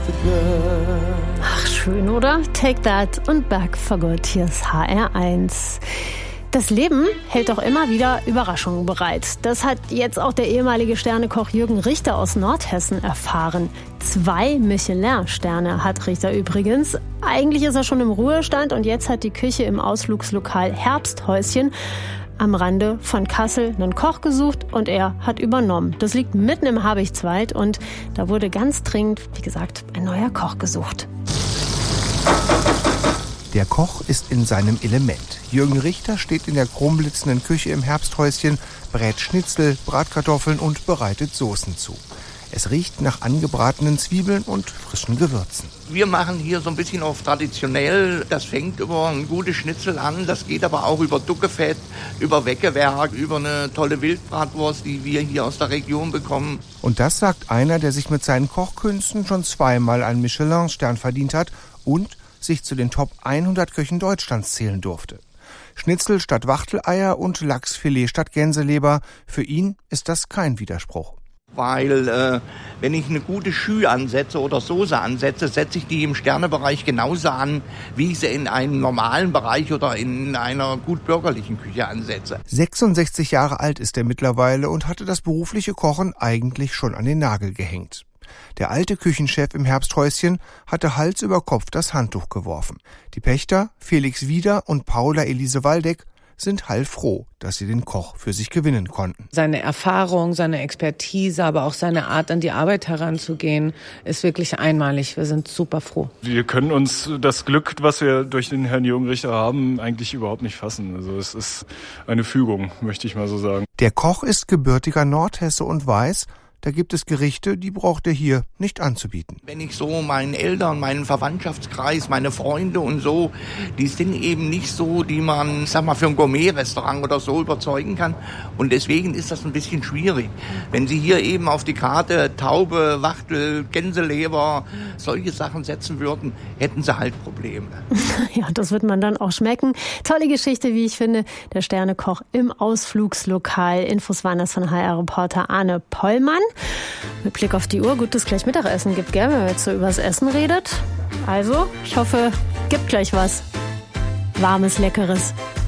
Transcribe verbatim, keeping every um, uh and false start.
Ach, schön, oder? Take That und Back for Good. Hier ist H R eins. Das Leben hält doch immer wieder Überraschungen bereit. Das hat jetzt auch der ehemalige Sternekoch Jürgen Richter aus Nordhessen erfahren. Zwei Michelin-Sterne hat Richter übrigens. Eigentlich ist er schon im Ruhestand und jetzt hat die Küche im Ausflugslokal Herbsthäuschen am Rande von Kassel einen Koch gesucht und er hat übernommen. Das liegt mitten im Habichtswald und da wurde ganz dringend, wie gesagt, ein neuer Koch gesucht. Der Koch ist in seinem Element. Jürgen Richter steht in der chromblitzenden Küche im Herbsthäuschen, brät Schnitzel, Bratkartoffeln und bereitet Soßen zu. Es riecht nach angebratenen Zwiebeln und frischen Gewürzen. Wir machen hier so ein bisschen auf traditionell. Das fängt über ein gutes Schnitzel an. Das geht aber auch über Duckefett, über Weckewerk, über eine tolle Wildbratwurst, die wir hier aus der Region bekommen. Und das sagt einer, der sich mit seinen Kochkünsten schon zweimal einen Michelin-Stern verdient hat und sich zu den Top hundert Köchen Deutschlands zählen durfte. Schnitzel statt Wachteleier und Lachsfilet statt Gänseleber. Für ihn ist das kein Widerspruch. Weil äh, wenn ich eine gute Schü ansetze oder Soße ansetze, setze ich die im Sternebereich genauso an, wie ich sie in einem normalen Bereich oder in einer gut bürgerlichen Küche ansetze. sechsundsechzig Jahre alt ist er mittlerweile und hatte das berufliche Kochen eigentlich schon an den Nagel gehängt. Der alte Küchenchef im Herbsthäuschen hatte Hals über Kopf das Handtuch geworfen. Die Pächter, Felix Wieder und Paula Elise Waldeck, sind heilfroh, dass sie den Koch für sich gewinnen konnten. Seine Erfahrung, seine Expertise, aber auch seine Art, an die Arbeit heranzugehen, ist wirklich einmalig. Wir sind super froh. Wir können uns das Glück, was wir durch den Herrn Jürgen Richter haben, eigentlich überhaupt nicht fassen. Also es ist eine Fügung, möchte ich mal so sagen. Der Koch ist gebürtiger Nordhesse und weiß, da gibt es Gerichte, die braucht er hier nicht anzubieten. Wenn ich so meinen Eltern, meinen Verwandtschaftskreis, meine Freunde und so, die sind eben nicht so, die man, sag mal, für ein Gourmet-Restaurant oder so überzeugen kann. Und deswegen ist das ein bisschen schwierig. Wenn Sie hier eben auf die Karte Taube, Wachtel, Gänseleber, solche Sachen setzen würden, hätten Sie halt Probleme. Ja, das wird man dann auch schmecken. Tolle Geschichte, wie ich finde. Der Sternekoch im Ausflugslokal. Infos waren das von H R-Reporter Arne Pollmann. Mit Blick auf die Uhr, gut, dass es gleich Mittagessen gibt, gell, wenn man jetzt so übers Essen redet. Also, ich hoffe, gibt gleich was Warmes, Leckeres.